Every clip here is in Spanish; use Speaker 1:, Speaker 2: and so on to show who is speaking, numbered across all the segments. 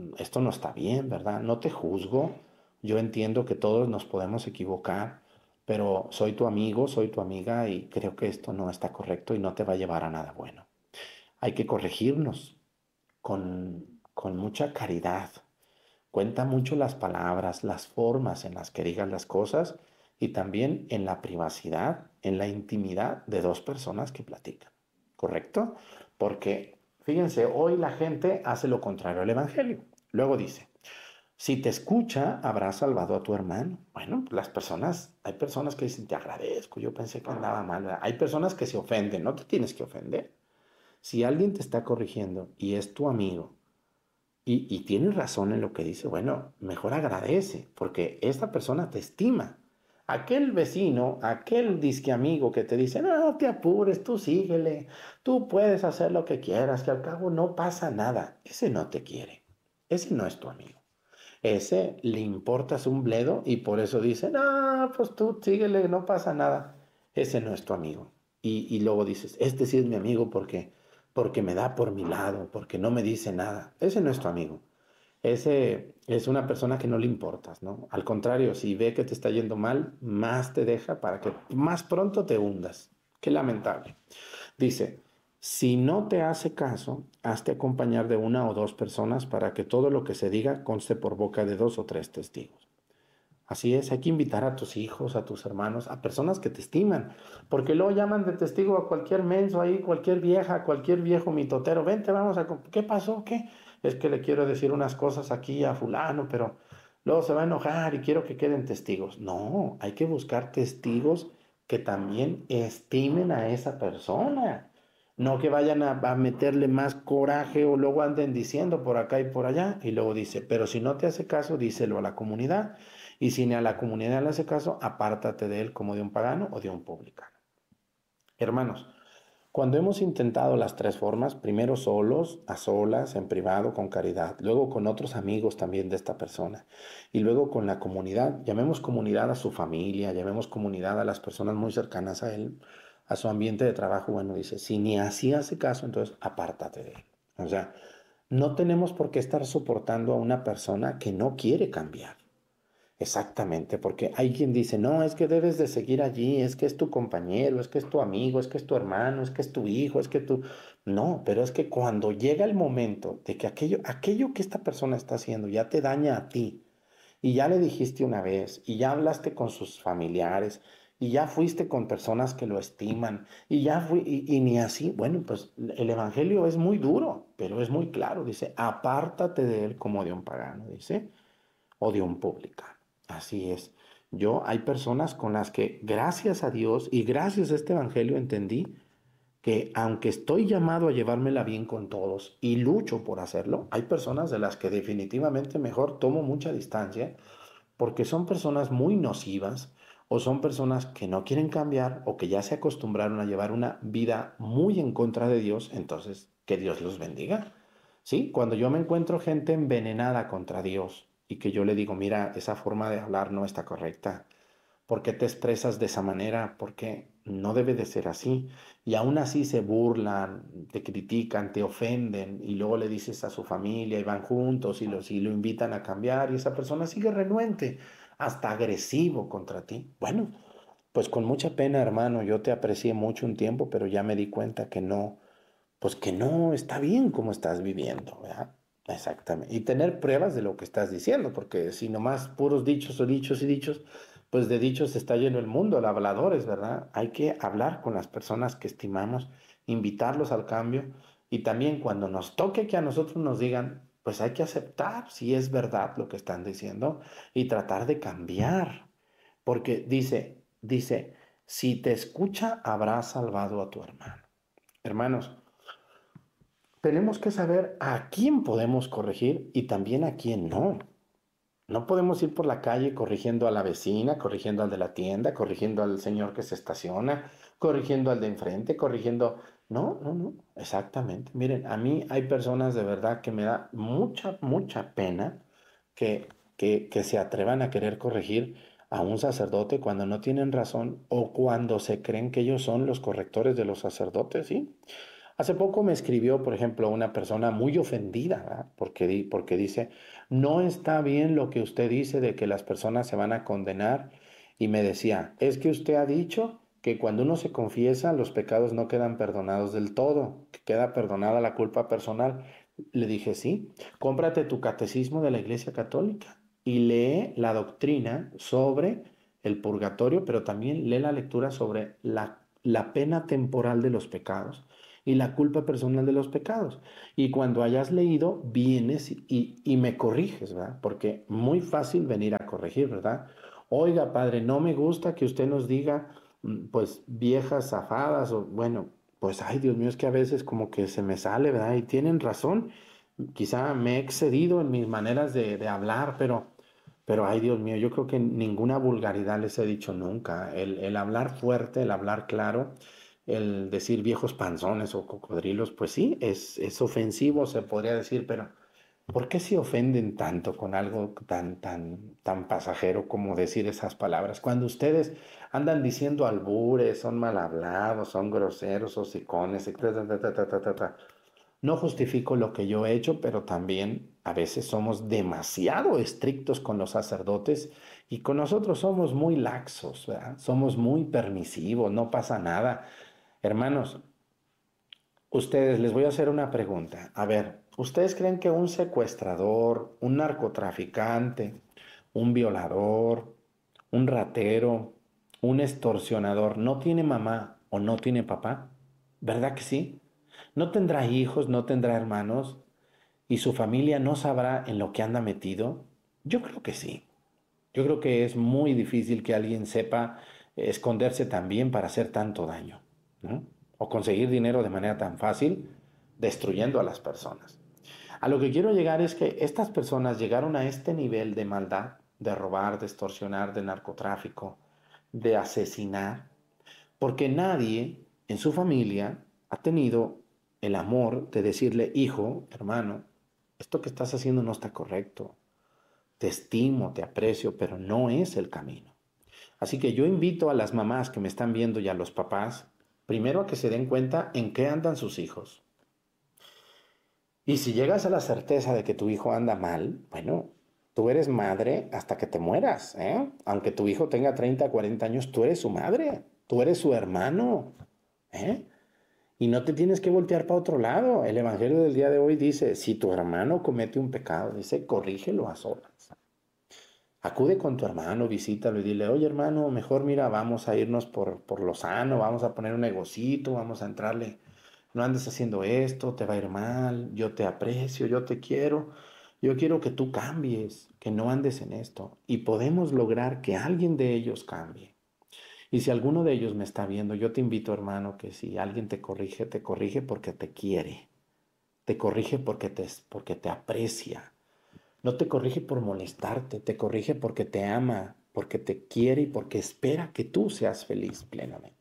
Speaker 1: esto no está bien, ¿verdad? No te juzgo, yo entiendo que todos nos podemos equivocar, pero soy tu amigo, soy tu amiga y creo que esto no está correcto y no te va a llevar a nada bueno. Hay que corregirnos con mucha caridad. Cuenta mucho las palabras, las formas en las que digas las cosas y también en la privacidad, en la intimidad de dos personas que platican. ¿Correcto? Porque, fíjense, hoy la gente hace lo contrario al Evangelio. Luego dice, si te escucha, habrás salvado a tu hermano. Bueno, las personas, hay personas que dicen, te agradezco, yo pensé que andaba mal, ¿verdad? Hay personas que se ofenden, no te tienes que ofender. Si alguien te está corrigiendo y es tu amigo, y tienes razón en lo que dice, bueno, mejor agradece, porque esta persona te estima. Aquel vecino, aquel disque amigo que te dice, no te apures, tú síguele, tú puedes hacer lo que quieras, que al cabo no pasa nada. Ese no te quiere, ese no es tu amigo. Ese le importas un bledo y por eso dice, no, pues tú síguele, no pasa nada. Ese no es tu amigo. Y luego dices, este sí es mi amigo porque me da por mi lado, porque no me dice nada. Ese no es tu amigo. Ese es una persona que no le importas, ¿no? Al contrario, si ve que te está yendo mal, más te deja para que más pronto te hundas. Qué lamentable. Dice, si no te hace caso, hazte acompañar de una o dos personas para que todo lo que se diga conste por boca de dos o tres testigos. Así es, hay que invitar a tus hijos, a tus hermanos, a personas que te estiman, porque luego llaman de testigo a cualquier menso ahí, cualquier vieja, cualquier viejo mitotero, vente, vamos a... ¿Qué pasó? ¿Qué? Es que le quiero decir unas cosas aquí a fulano, pero luego se va a enojar y quiero que queden testigos. No, hay que buscar testigos que también estimen a esa persona. No que vayan a meterle más coraje o luego anden diciendo por acá y por allá. Y luego dice, pero si no te hace caso, díselo a la comunidad. Y si ni a la comunidad le hace caso, apártate de él como de un pagano o de un publicano. Hermanos, cuando hemos intentado las tres formas, primero solos, a solas, en privado, con caridad, luego con otros amigos también de esta persona, y luego con la comunidad, llamemos comunidad a su familia, llamemos comunidad a las personas muy cercanas a él, a su ambiente de trabajo, bueno, dice, si ni así hace caso, entonces apártate de él. O sea, no tenemos por qué estar soportando a una persona que no quiere cambiar. Exactamente, porque hay quien dice, no, es que debes de seguir allí, es que es tu compañero, es que es tu amigo, es que es tu hermano, es que es tu hijo, es que tú... No, pero es que cuando llega el momento de que aquello que esta persona está haciendo ya te daña a ti, y ya le dijiste una vez, y ya hablaste con sus familiares, y ya fuiste con personas que lo estiman, y ni así, bueno, pues el evangelio es muy duro, pero es muy claro, dice, apártate de él como de un pagano, dice o de un publicano. Así es. Hay personas con las que, gracias a Dios y gracias a este evangelio, entendí que aunque estoy llamado a llevármela bien con todos y lucho por hacerlo, hay personas de las que definitivamente mejor tomo mucha distancia porque son personas muy nocivas o son personas que no quieren cambiar o que ya se acostumbraron a llevar una vida muy en contra de Dios, entonces que Dios los bendiga. Sí, cuando yo me encuentro gente envenenada contra Dios y que yo le digo, mira, esa forma de hablar no está correcta. ¿Por qué te expresas de esa manera? Porque no debe de ser así. Y aún así se burlan, te critican, te ofenden y luego le dices a su familia y van juntos y lo invitan a cambiar y esa persona sigue renuente, hasta agresivo contra ti. Bueno, pues con mucha pena, hermano, yo te aprecié mucho un tiempo, pero ya me di cuenta que no, pues que no está bien como estás viviendo, ¿verdad? Exactamente. Y tener pruebas de lo que estás diciendo, porque si nomás puros dichos o dichos y dichos, pues de dichos está lleno el mundo, de habladores, ¿verdad? Hay que hablar con las personas que estimamos, invitarlos al cambio y también cuando nos toque que a nosotros nos digan, pues hay que aceptar si es verdad lo que están diciendo y tratar de cambiar, porque dice, si te escucha, habrás salvado a tu hermano. Hermanos, tenemos que saber a quién podemos corregir y también a quién no. No podemos ir por la calle corrigiendo a la vecina, corrigiendo al de la tienda, corrigiendo al señor que se estaciona, corrigiendo al de enfrente, corrigiendo... No, no, no, exactamente. Miren, a mí hay personas de verdad que me da mucha, mucha pena que se atrevan a querer corregir a un sacerdote cuando no tienen razón o cuando se creen que ellos son los correctores de los sacerdotes, ¿sí? Hace poco me escribió, por ejemplo, una persona muy ofendida, ¿verdad? Porque dice, no está bien lo que usted dice de que las personas se van a condenar. Y me decía, es que usted ha dicho que cuando uno se confiesa, los pecados no quedan perdonados del todo, que queda perdonada la culpa personal. Le dije, sí, cómprate tu catecismo de la Iglesia Católica y lee la doctrina sobre el purgatorio, pero también lee la lectura sobre la pena temporal de los pecados y la culpa personal de los pecados. Y cuando hayas leído, vienes y me corriges, ¿verdad? Porque muy fácil venir a corregir, ¿verdad? Oiga, padre, no me gusta que usted nos diga, pues, viejas zafadas o, bueno, pues, ay, Dios mío, es que a veces como que se me sale, ¿verdad? Y tienen razón. Quizá me he excedido en mis maneras de hablar, pero, ay, Dios mío, yo creo que ninguna vulgaridad les he dicho nunca. El hablar fuerte, el hablar claro, el decir viejos panzones o cocodrilos, pues sí, es ofensivo, se podría decir, pero ¿por qué se ofenden tanto con algo tan pasajero como decir esas palabras? Cuando ustedes andan diciendo albures, son mal hablados, son groseros, hocicones, etcétera. No justifico lo que yo he hecho, pero también a veces somos demasiado estrictos con los sacerdotes y con nosotros somos muy laxos, ¿verdad? Somos muy permisivos, no pasa nada. Hermanos, ustedes, les voy a hacer una pregunta. A ver, ¿ustedes creen que un secuestrador, un narcotraficante, un violador, un ratero, un extorsionador no tiene mamá o no tiene papá? ¿Verdad que sí? ¿No tendrá hijos, no tendrá hermanos y su familia no sabrá en lo que anda metido? Yo creo que sí. Yo creo que es muy difícil que alguien sepa esconderse tan bien para hacer tanto daño, ¿no? O conseguir dinero de manera tan fácil, destruyendo a las personas. A lo que quiero llegar es que estas personas llegaron a este nivel de maldad, de robar, de extorsionar, de narcotráfico, de asesinar, porque nadie en su familia ha tenido el amor de decirle, hijo, hermano, esto que estás haciendo no está correcto. Te estimo, te aprecio, pero no es el camino. Así que yo invito a las mamás que me están viendo y a los papás, primero a que se den cuenta en qué andan sus hijos. Y si llegas a la certeza de que tu hijo anda mal, bueno, tú eres madre hasta que te mueras, ¿eh? Aunque tu hijo tenga 30, 40 años, tú eres su madre, tú eres su hermano, ¿eh? Y no te tienes que voltear para otro lado. El Evangelio del día de hoy dice, si tu hermano comete un pecado, dice, corrígelo a solas. Acude con tu hermano, visítalo y dile, oye hermano, mejor mira, vamos a irnos por lo sano, vamos a poner un negocito, vamos a entrarle, no andes haciendo esto, te va a ir mal, yo te aprecio, yo quiero que tú cambies, que no andes en esto. Y podemos lograr que alguien de ellos cambie. Y si alguno de ellos me está viendo, yo te invito hermano, que si alguien te corrige porque te quiere, te corrige porque te aprecia. No te corrige por molestarte, te corrige porque te ama, porque te quiere y porque espera que tú seas feliz plenamente.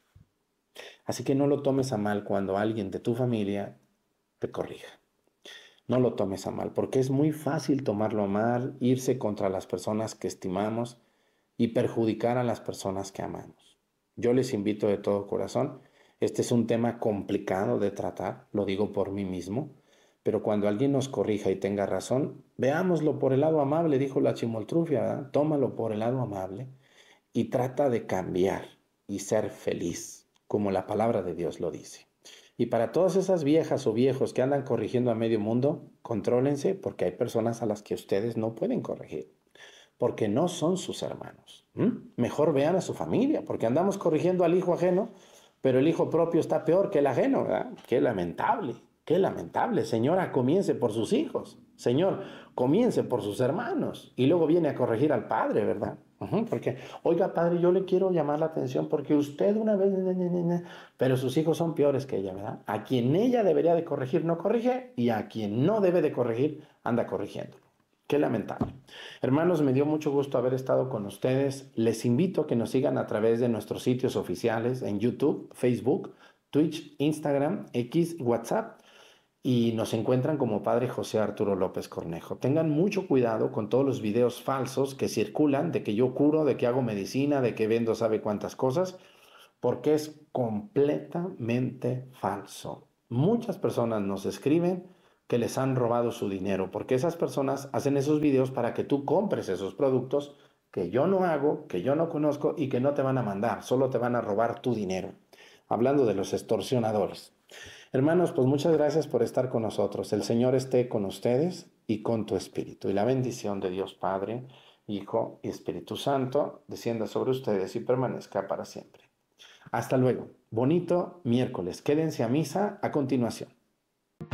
Speaker 1: Así que no lo tomes a mal cuando alguien de tu familia te corrija. No lo tomes a mal, porque es muy fácil tomarlo a mal, irse contra las personas que estimamos y perjudicar a las personas que amamos. Yo les invito de todo corazón. Este es un tema complicado de tratar, lo digo por mí mismo, pero cuando alguien nos corrija y tenga razón, veámoslo por el lado amable, dijo la chimoltrufia, ¿verdad? Tómalo por el lado amable y trata de cambiar y ser feliz, como la palabra de Dios lo dice. Y para todas esas viejas o viejos que andan corrigiendo a medio mundo, contrólense porque hay personas a las que ustedes no pueden corregir porque no son sus hermanos. Mejor vean a su familia, porque andamos corrigiendo al hijo ajeno, pero el hijo propio está peor que el ajeno, ¿verdad? Qué lamentable, qué lamentable. Señora, comience por sus hijos. Señor, comience por sus hermanos. Y luego viene a corregir al padre, ¿verdad? Porque, oiga, padre, yo le quiero llamar la atención porque usted una vez, pero sus hijos son peores que ella, ¿verdad? A quien ella debería de corregir no corrige y a quien no debe de corregir anda corrigiéndolo. Qué lamentable. Hermanos, me dio mucho gusto haber estado con ustedes. Les invito a que nos sigan a través de nuestros sitios oficiales en YouTube, Facebook, Twitch, Instagram, X, WhatsApp y nos encuentran como Padre José Arturo López Cornejo. Tengan mucho cuidado con todos los videos falsos que circulan de que yo curo, de que hago medicina, de que vendo sabe cuántas cosas, porque es completamente falso. Muchas personas nos escriben que les han robado su dinero, porque esas personas hacen esos videos para que tú compres esos productos que yo no hago, que yo no conozco y que no te van a mandar, solo te van a robar tu dinero. Hablando de los extorsionadores. Hermanos, pues muchas gracias por estar con nosotros. El Señor esté con ustedes y con tu espíritu. Y la bendición de Dios Padre, Hijo y Espíritu Santo descienda sobre ustedes y permanezca para siempre. Hasta luego. Bonito miércoles. Quédense a misa a continuación.